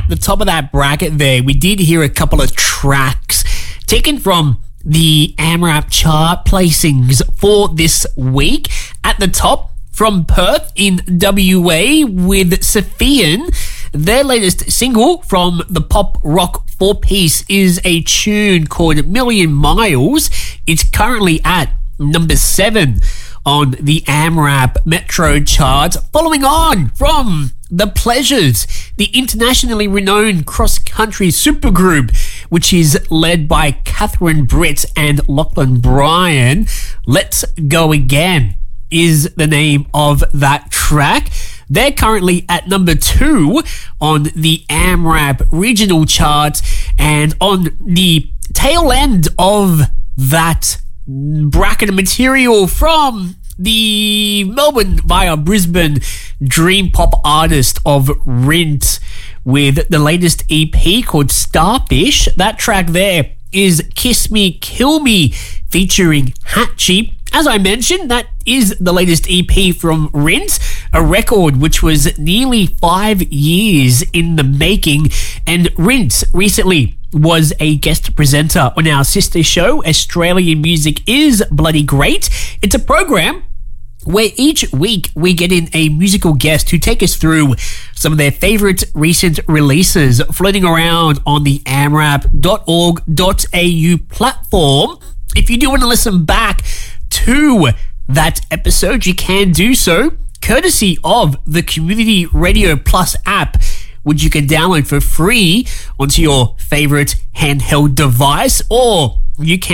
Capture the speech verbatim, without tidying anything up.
the top of that bracket there, we did hear a couple of tracks taken from the AMRAP chart placings for this week. At the top, from Perth in W A with Sophian. Their latest single from the pop rock four-piece is a tune called Million Miles. It's currently at number seven on the AMRAP Metro charts. Following on from The Pleasures, the internationally renowned cross-country supergroup, which is led by Catherine Britt and Lachlan Bryan. Let's Go Again is the name of that track. They're currently at number two on the AMRAP regional charts, and on the tail end of that bracket of material from the Melbourne via Brisbane dream pop artist of Rint with the latest E P called Starfish. That track there is Kiss Me, Kill Me featuring Hatchie. As I mentioned, that is the latest E P from Rint, a record which was nearly five years in the making, and Rint recently was a guest presenter on our sister show, Australian Music is Bloody Great. It's a program where each week we get in a musical guest who take us through some of their favourite recent releases floating around on the amrap dot org dot a u platform. If you do want to listen back to that episode, you can do so courtesy of the Community Radio Plus app, which you can download for free onto your favourite handheld device, or you can